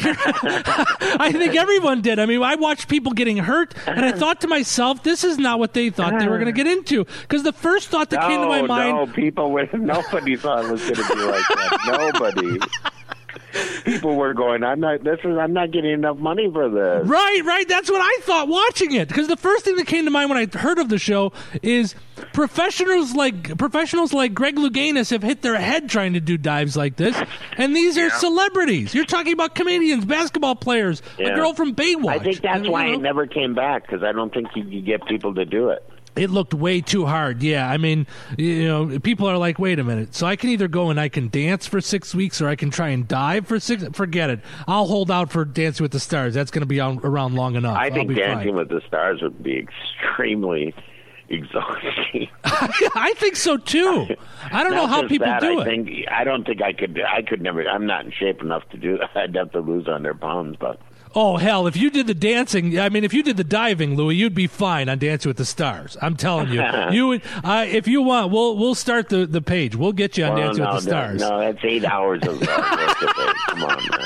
I think everyone did. I mean, I watched people getting hurt, and I thought to myself, "This is not what they thought they were going to get into." Because the first thought that no, came to my mind, no, people. Nobody thought it was going to be like that. Nobody. people were going, I'm not. This is. I'm not getting enough money for this. Right, right. That's what I thought watching it. Because the first thing that came to mind when I heard of the show is professionals like professionals like Greg Louganis have hit their head trying to do dives like this, and these are Yeah. celebrities. You're talking about comedians, basketball players, Yeah. a girl from Baywatch. I think that's And, why you know, it never came back because I don't think you could get people to do it. It looked way too hard. Yeah, I mean, you know, people are like, wait a minute. So I can either go and I can dance for six weeks, or I can try and dive for six. Forget it. I'll hold out for Dancing with the Stars. That's going to be on, around long enough. I I'll think be Dancing fine. with the Stars would be extremely exhausting. I think so too. I don't know Not how just people that, do I it. Think, I don't think I could. I could never. I'm not in shape enough to do that. I'd have to lose one hundred pounds, but. Oh hell! If you did the dancing, I mean, if you did the diving, Louis, you'd be fine on Dancing with the Stars. I'm telling you, you would. Uh, if you want, we'll we'll start the, the page. We'll get you on Well, Dancing no, with the no, Stars. No, that's eight hours of uh, work of it. Come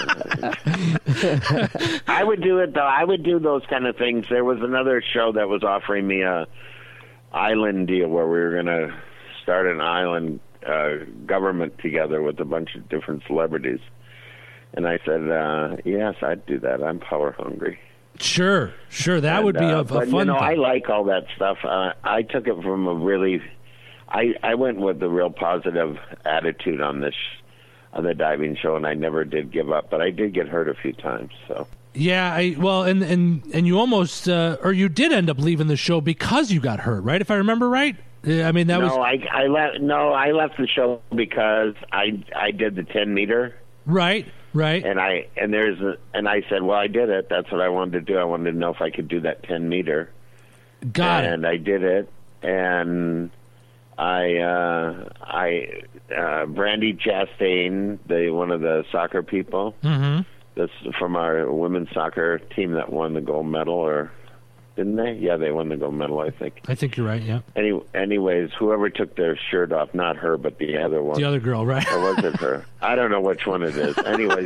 on, man. I would do it though. I would do those kind of things. There was another show that was offering me a island deal where we were going to start an island uh, government together with a bunch of different celebrities. And I said, uh, yes, I'd do that. I'm power hungry. Sure, sure. That And, would be a, uh, a but, fun you know, thing. I like all that stuff. Uh, I took it from a really, I, I went with a real positive attitude on this, on the diving show, and I never did give up. But I did get hurt a few times. So Yeah, I well, and and and you almost, uh, or you did end up leaving the show because you got hurt, right? If I remember right. Yeah, I mean that no, was I, I left. No, I left the show because I I did the ten meter. right, right. And I and there's a, and I said, well, I did it. That's what I wanted to do. I wanted to know if I could do that ten meter. Got and it. I did it. And I uh, I uh, Brandy Chastain, the one of the soccer people, Mm-hmm. that's from our women's soccer team that won the gold medal, or didn't they? Yeah, they won the gold medal, I think. I think you're right. Yeah, Any, anyways, whoever took their shirt off, not her, but the other one. the other girl, right? Or was it her? I don't know which one it is. Anyways,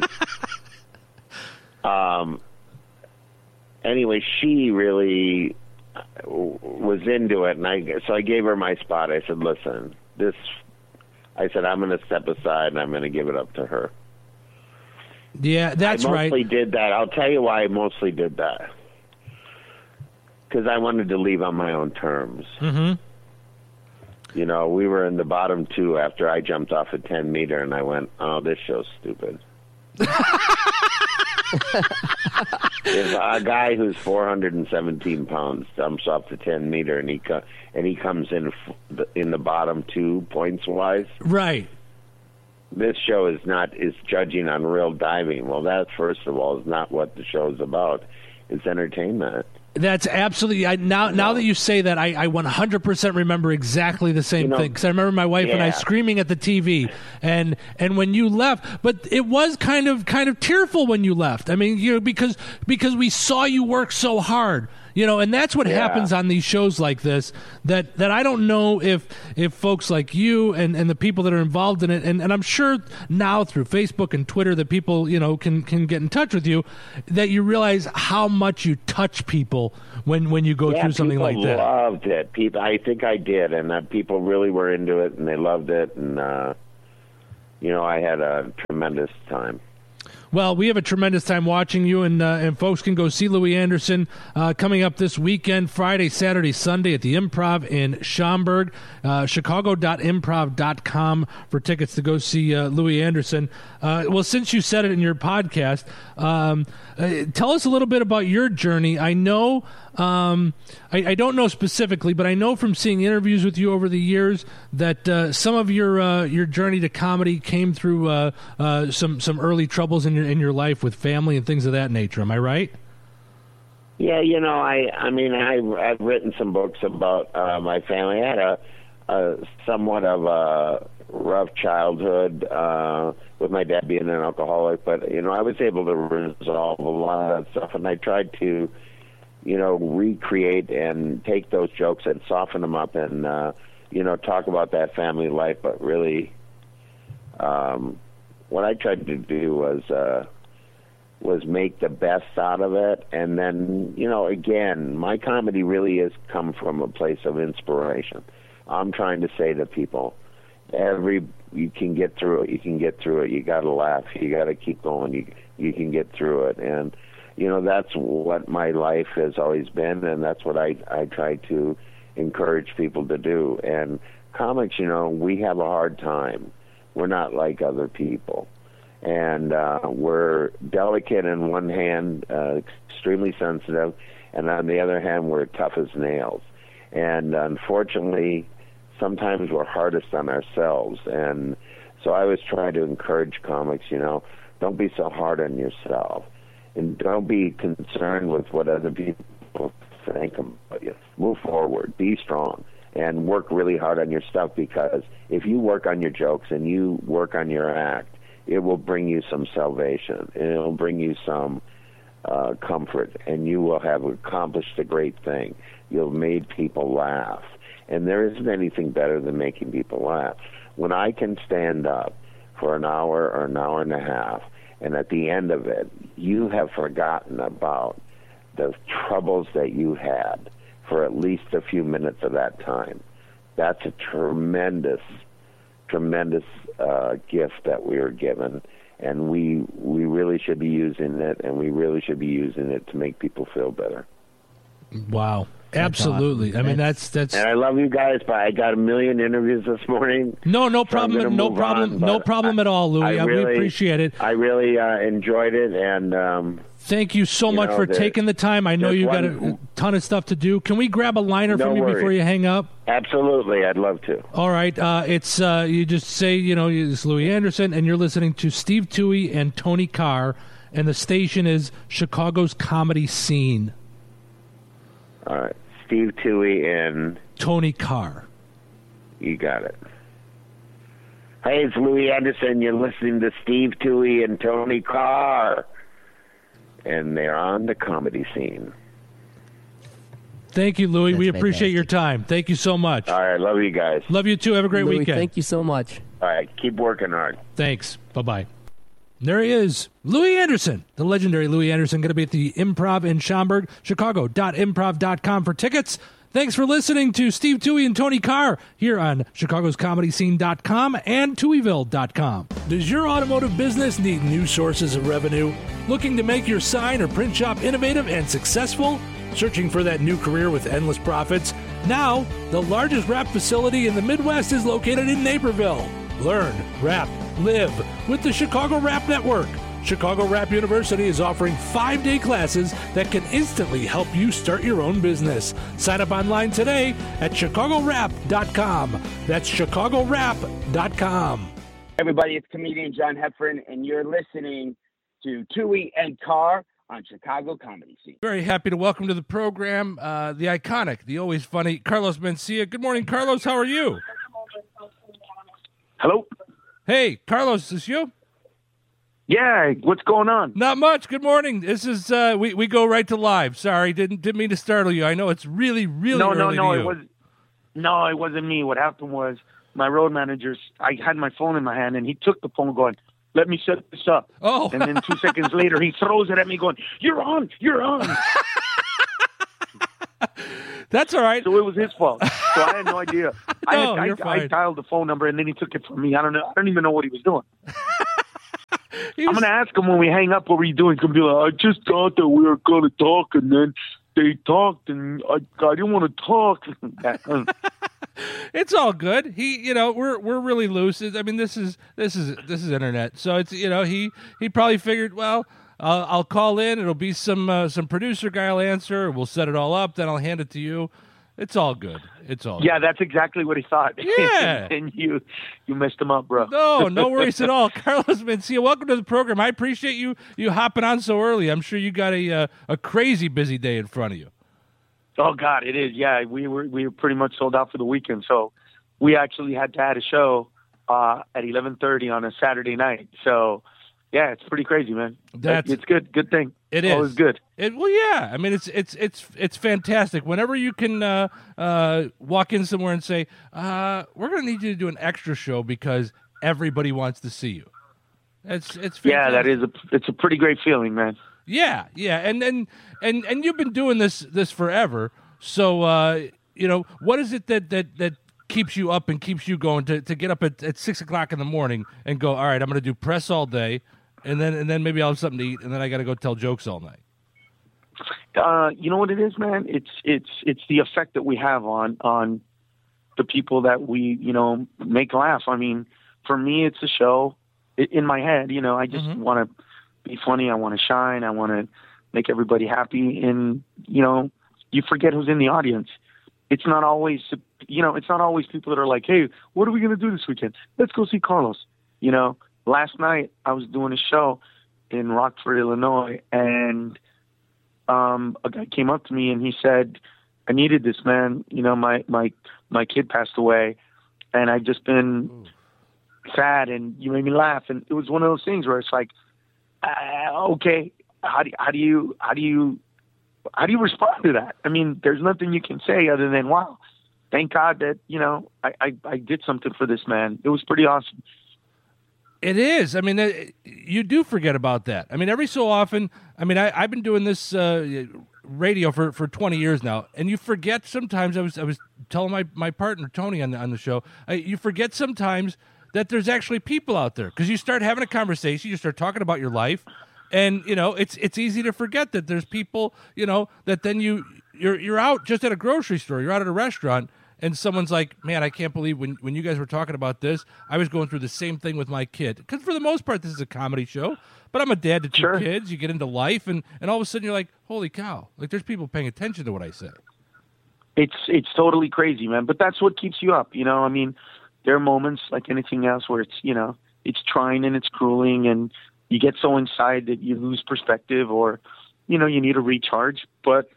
um, anyway, she really was into it, and I so I gave her my spot. I said, "Listen, this." I said, "I'm going to step aside, and I'm going to give it up to her." Yeah, that's I right. mostly did that. I'll tell you why I mostly did that. Because I wanted to leave on my own terms. Mm-hmm. You know, we were in the bottom two after I jumped off a ten meter, and I went, "Oh, this show's stupid." If a guy who's four hundred seventeen pounds jumps off the ten meter, and he co- and he comes in f- in the bottom two points wise, Right. this show is not is judging on real diving. Well, that first of all is not what the show is about. It's entertainment. That's absolutely. I, now, now that you say that, I, I one hundred percent remember exactly the same You know, thing. Because I remember my wife and I yeah. screaming at the T V, and and when you left, but it was kind of kind of tearful when you left. I mean, you know, because because we saw you work so hard, you know, and that's what Yeah. happens on these shows like this. That that I don't know if if folks like you and, and the people that are involved in it, and, and I'm sure now through Facebook and Twitter that people you know can can get in touch with you, that you realize how much you touch people when when you go Yeah, through something people like that. loved it. People, I think I did, and uh, people really were into it, and they loved it, and uh, you know, I had a tremendous time. Well, we have a tremendous time watching you, and uh, and folks can go see Louis Anderson uh, coming up this weekend, Friday, Saturday, Sunday at the Improv in Schaumburg. Uh, Chicago dot improv dot com for tickets to go see uh, Louis Anderson. Uh, well, since you said it in your podcast, um, uh, tell us a little bit about your journey. I know, um, I, I don't know specifically, but I know from seeing interviews with you over the years that uh, some of your uh, your journey to comedy came through uh, uh, some some early troubles in your in your life with family and things of that nature. Am I right? Yeah, you know, I I mean, I I've written some books about uh, my family. I had a, a somewhat of a rough childhood uh, with my dad being an alcoholic, but you know, I was able to resolve a lot of that stuff, and I tried to, you know, recreate and take those jokes and soften them up, and uh, you know, talk about that family life. But really, um, what I tried to do was. Uh, was make the best out of it. And then, you know, again, my comedy really has come from a place of inspiration. I'm trying to say to people, every you can get through it. You can get through it. You got to laugh. You got to keep going. You you can get through it. And you know, that's what my life has always been, and that's what I I try to encourage people to do. And comics, you know, we have a hard time. We're not like other people. And uh, we're delicate in one hand, uh, extremely sensitive, and on the other hand, we're tough as nails. And unfortunately, sometimes we're hardest on ourselves. And so I always try to encourage comics, you know, don't be so hard on yourself. And don't be concerned with what other people think about you. Move forward, be strong, and work really hard on your stuff, because if you work on your jokes and you work on your act, it will bring you some salvation, and it will bring you some uh, comfort, and you will have accomplished a great thing. You'll have made people laugh, and there isn't anything better than making people laugh. When I can stand up for an hour or an hour and a half, and at the end of it, you have forgotten about the troubles that you had for at least a few minutes of that time, that's a tremendous, tremendous uh, gift that we are given, and we we really should be using it, and we really should be using it to make people feel better. Wow. Absolutely. awesome. I mean, that's that's. And I love you guys, but I got a million interviews this morning. No, no so problem. No problem. On, no problem I, at all, Louis. I really, we appreciate it. I really uh, enjoyed it, and um, thank you so you much know, for the, taking the time. I know you got one, a ton of stuff to do. Can we grab a liner no from you worries. before you hang up? Absolutely, I'd love to. All right. Uh, it's uh, you just say, you know, it's Louis Anderson, and you're listening to Steve Toohey and Tony Carr, and the station is Chicago's Comedy Scene. All right. Steve Toohey and Tony Carr. You got it. Hey, it's Louis Anderson. You're listening to Steve Toohey and Tony Carr, and they're on the Comedy Scene. Thank you, Louis. That's we appreciate fantastic. your time. Thank you so much. All right, love you guys. Love you too. Have a great Louis, weekend. thank you so much. All right, keep working hard. Thanks. Bye-bye. There he is, Louis Anderson, the legendary Louis Anderson, going to be at the Improv in Schaumburg, chicago dot improv dot com for tickets. Thanks for listening to Steve Toohey and Tony Carr here on chicagos comedy scene dot com and Tooheyville dot com. Does your automotive business need new sources of revenue? Looking to make your sign or print shop innovative and successful? Searching for that new career with endless profits? Now, the largest wrap facility in the Midwest is located in Naperville. Learn, wrap, live with the Chicago Wrap Network. Chicago Wrap University is offering five-day classes that can instantly help you start your own business. Sign up online today at chicago wrap dot com. That's chicago wrap dot com. Everybody, it's comedian John Heffern, and you're listening to Toohey and Carr on Chicago Comedy Scene. Very happy to welcome to the program uh, the iconic, the always funny Carlos Mencia. Good morning, Carlos. How are you? Hello? Hey, Carlos, is this you? Yeah, what's going on? Not much. Good morning. This is uh, we we go right to live. Sorry, didn't didn't mean to startle you. I know it's really really no, no, early no, to it you. was no, it wasn't me. What happened was my road managers. I had my phone in my hand, and he took the phone, going, "Let me set this up." Oh, and then two seconds later, he throws it at me, going, "You're on, you're on." That's all right. So it was his fault. So I had no idea. I, No, had, you're I, I fine. dialed the phone number, and then he took it from me. I don't know. I don't even know what he was doing. He I'm was- gonna ask him when we hang up. What were you doing? He's gonna be like, "I just thought that we were gonna talk, and then they talked, and I, I didn't want to talk." It's all good. He, you know, we're we're really loose. I mean, this is this is this is internet, so it's you know he he probably figured, well, uh, I'll call in. It'll be some uh, some producer guy will answer. We'll set it all up. Then I'll hand it to you. It's all good. It's all Yeah, that's exactly what he thought. Yeah. and you you messed him up, bro. good. No, no worries at all. Carlos Mencia, welcome to the program. I appreciate you you hopping on so early. I'm sure you got a uh, a crazy busy day in front of you. Oh God, it is. Yeah, we were we were pretty much sold out for the weekend, so we actually had to add a show uh, at eleven thirty on a Saturday night. So yeah, it's pretty crazy, man. That's- it's good. Good thing. It Always is good. It, well, yeah. I mean, it's it's it's it's fantastic. Whenever you can uh, uh, walk in somewhere and say, uh, "We're going to need you to do an extra show because everybody wants to see you." It's it's fantastic. Yeah, that is a it's a pretty great feeling, man. Yeah, yeah, and and and and you've been doing this this forever. So uh, you know, what is it that that that keeps you up and keeps you going to, to get up at, at six o'clock in the morning and go, all right, I'm going to do press all day, and then and then maybe I'll have something to eat, and then I got to go tell jokes all night? Uh, you know what it is, man? It's it's it's the effect that we have on on the people that we, you know, make laugh. I mean, for me, it's a show in my head. You know, I just mm-hmm. want to be funny. I want to shine. I want to make everybody happy. And, you know, you forget who's in the audience. It's not always, you know, it's not always people that are like, hey, what are we going to do this weekend? Let's go see Carlos. You know, last night I was doing a show in Rockford, Illinois, and um, a guy came up to me and he said, I needed this, man. You know, my, my, my kid passed away, and I've just been Ooh. sad, and you made me laugh. And it was one of those things where it's like, uh, okay, how do, how do you, how do you, how do you respond to that? I mean, there's nothing you can say other than, wow, thank God that, you know, I, I, I did something for this man. It was pretty awesome. It is. I mean, it, you do forget about that. I mean, every so often, I mean, I, I've been doing this, uh, radio for, for twenty years now, and you forget sometimes. I was I was telling my, my partner Tony on the on the show, I, you forget sometimes that there's actually people out there, because you start having a conversation, you start talking about your life, and you know it's it's easy to forget that there's people, you know, that then you you're you're out just at a grocery store, you're out at a restaurant, and someone's like, man, I can't believe when when you guys were talking about this, I was going through the same thing with my kid. Because for the most part, this is a comedy show. But I'm a dad to two sure. kids. You get into life, and, and all of a sudden you're like, holy cow. Like, there's people paying attention to what I say. It's it's totally crazy, man. But that's what keeps you up, you know? I mean, there are moments like anything else where it's, you know, it's trying and it's grueling, and you get so inside that you lose perspective, or, you know, you need a recharge. But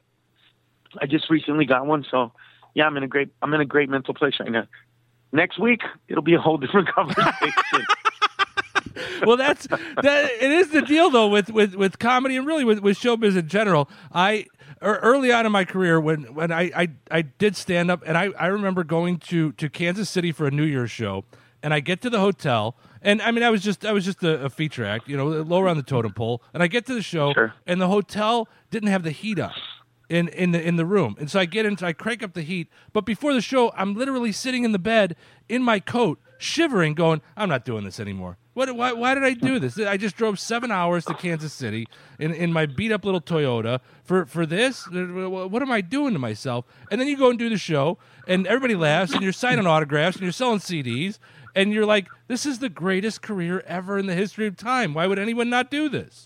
I just recently got one, so, yeah, I'm in a great I'm in a great mental place right now. Next week, it'll be a whole different conversation. Well, that's that. It is the deal, though, with, with, with comedy and really with, with showbiz in general. I early on in my career, when when I, I, I did stand up, and I, I remember going to, to Kansas City for a New Year's show, and I get to the hotel, and I mean I was just I was just a, a feature act, you know, lower on the totem pole, and I get to the show, sure. and the hotel didn't have the heat on in in the in the room, and so I get into I crank up the heat, but before the show, I'm literally sitting in the bed in my coat, shivering, going, I'm not doing this anymore. What? Why, why did I do this? I just drove seven hours to Kansas City in, in my beat-up little Toyota for, for this? What am I doing to myself? And then you go and do the show, and everybody laughs, and you're signing autographs, and you're selling C Ds, and you're like, this is the greatest career ever in the history of time. Why would anyone not do this?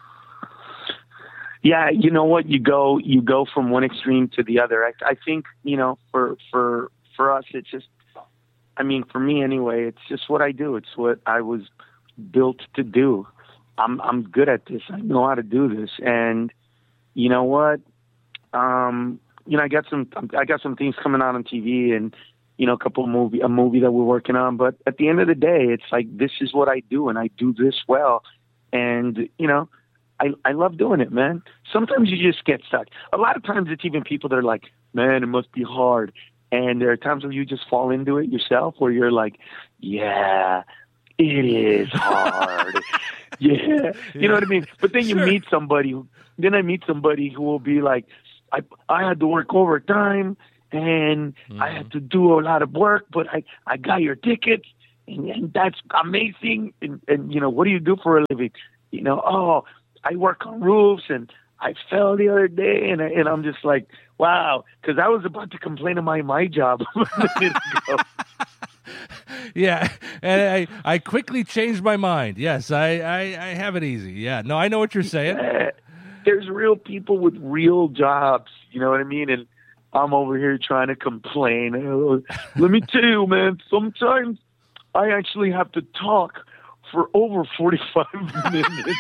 Yeah, you know what? You go you go from one extreme to the other. I, I think, you know, for for for us, it's just, I mean, for me anyway, it's just what I do. It's what I was built to do. I'm I'm good at this. I know how to do this. And you know what? Um, you know, I got some I got some things coming out on T V, and you know, a couple of movie a movie that we're working on. But at the end of the day, it's like, this is what I do, and I do this well. And you know, I I love doing it, man. Sometimes you just get stuck. A lot of times it's even people that are like, man, it must be hard. And there are times where you just fall into it yourself, where you're like, yeah, it is hard. yeah. You know what I mean? But then you Sure. meet somebody, who, then I meet somebody who will be like, I I had to work overtime, and mm-hmm. I had to do a lot of work, but I, I got your tickets, and, and that's amazing. And, and, you know, what do you do for a living? You know, oh, I work on roofs, and I fell the other day, and, I, and I'm just like, wow, because I was about to complain about my job a minute ago. Yeah, and I, I quickly changed my mind. Yes, I, I, I have it easy. Yeah, no, I know what you're saying. Yeah. There's real people with real jobs, you know what I mean? And I'm over here trying to complain. Let me tell you, man, sometimes I actually have to talk for over forty-five minutes.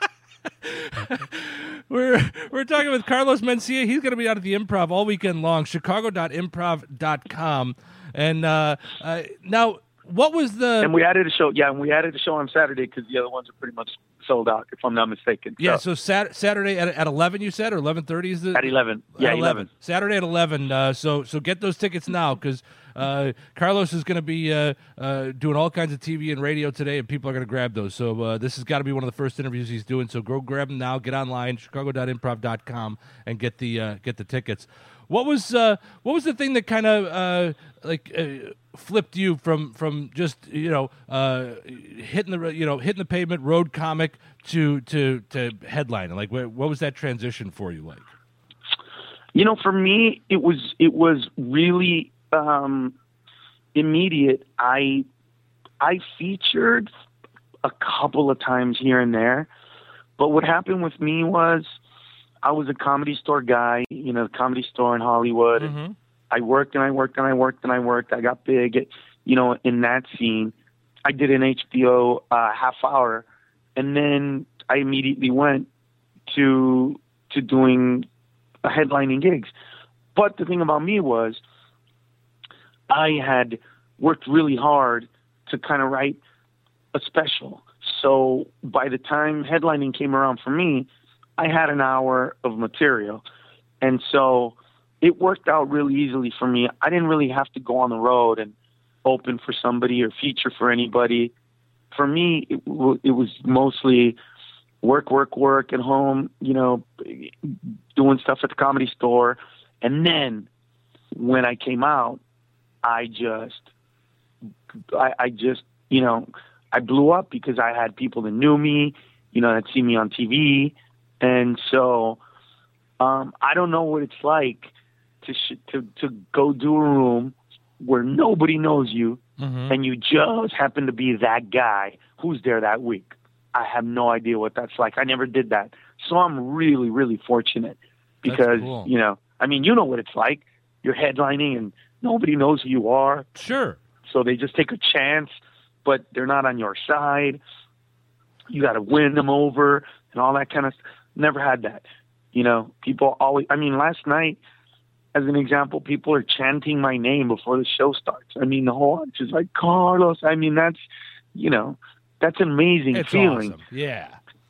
We're we're talking with Carlos Mencia. He's going to be out at the Improv all weekend long, chicago dot improv dot com. And uh, uh, now, what was the... And we added a show, yeah, and we added a show on Saturday because the other ones are pretty much sold out, if I'm not mistaken. Yeah, so, so sat- Saturday at, at eleven, you said, or eleven thirty is the... At eleven, yeah, at eleven. Saturday at eleven, uh, so so get those tickets now, because uh, Carlos is going to be uh, uh, doing all kinds of T V and radio today, and people are going to grab those. So uh, this has got to be one of the first interviews he's doing. So go grab them now. Get online, chicago dot improv dot com, and get the uh, get the tickets. What was uh, what was the thing that kind of uh, like uh, flipped you from from just you know uh, hitting the you know hitting the pavement, road comic to to to headlining? Like what, what was that transition for you like? You know, for me, it was it was really um, immediate. I I featured a couple of times here and there, but what happened with me was I was a Comedy Store guy, you know, Comedy Store in Hollywood. Mm-hmm. And I worked and I worked and I worked and I worked. I got big, you know, in that scene. I did an H B O uh, half hour, and then I immediately went to to doing uh, headlining gigs. But the thing about me was I had worked really hard to kind of write a special. So by the time headlining came around for me, I had an hour of material. And so it worked out really easily for me. I didn't really have to go on the road and open for somebody or feature for anybody. For me, it, w- it was mostly work, work, work at home, you know, doing stuff at the Comedy Store. And then when I came out, I just, I, I just, you know, I blew up because I had people that knew me, you know, that see me on T V. And so um, I don't know what it's like to sh- to to go do a room where nobody knows you, Mm-hmm. and you just happen to be that guy who's there that week. I have no idea what that's like. I never did that. So I'm really, really fortunate because, cool. you know, I mean, you know what it's like. You're headlining and nobody knows who you are. Sure. So they just take a chance, but they're not on your side. You got to win them over and all that kind of stuff. Never had that. You know, people always, I mean, last night, as an example, people are chanting my name before the show starts. I mean, the whole audience is like, Carlos. I mean, that's, you know, that's an amazing It's feeling. awesome. Yeah.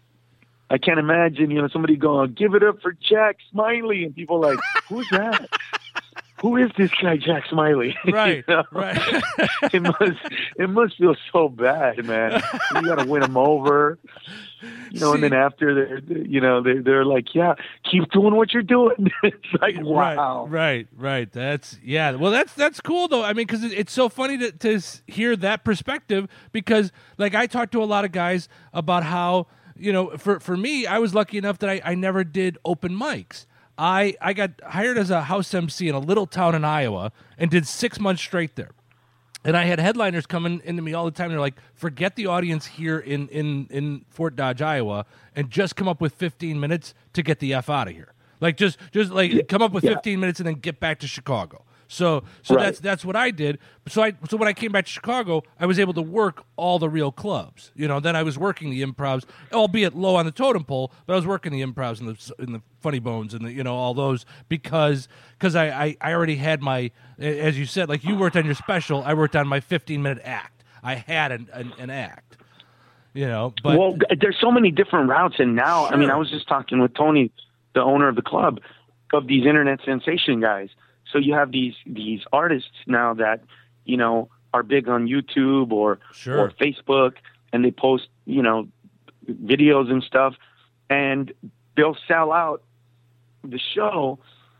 I can't imagine, you know, somebody going, give it up for Jack Smiley. And people are like, who's that? Who is this guy, Jack Smiley? Right, You know? right. it must it must feel so bad, man. You got to win them over, you know. See- and then after they're, you know, they they're like, yeah, keep doing what you're doing. It's like, wow, Right, right, right. That's yeah. Well, that's that's cool though. I mean, because it's so funny to to s- hear that perspective. Because like I talked to a lot of guys about how you know, for for me, I was lucky enough that I, I never did open mics. I, I got hired as a house M C in a little town in Iowa and did six months straight there. And I had headliners coming into me all the time. They're like, forget the audience here in, in, in Fort Dodge, Iowa, and just come up with fifteen minutes to get the F out of here. Like, just just like come up with Yeah. fifteen minutes and then get back to Chicago. So so Right. that's that's what I did. So I so when I came back to Chicago, I was able to work all the real clubs. You know, then I was working the improvs, albeit low on the totem pole, but I was working the improvs and the in the Funny Bones and the, you know, all those because because I, I, I already had my, as you said, like you worked on your special, I worked on my fifteen minute act. I had an, an, an act. You know, but well, there's so many different routes, and now, I mean, Sure. I was just talking with Tony, the owner of the club, of these internet sensation guys. So you have these these artists now that, you know, are big on YouTube or Sure. or Facebook, and they post, you know, videos and stuff, and they'll sell out the show,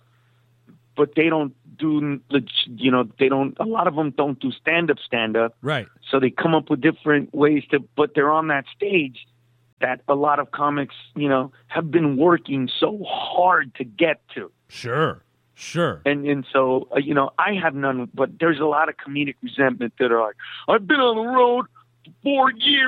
but they don't do, you know, they don't, a lot of them don't do stand-up stand-up. right. So they come up with different ways to, but they're on that stage that a lot of comics, you know, have been working so hard to get to. Sure. Sure. And and so, uh, you know, I have none, but there's a lot of comedic resentment that are like, I've been on the road for four years.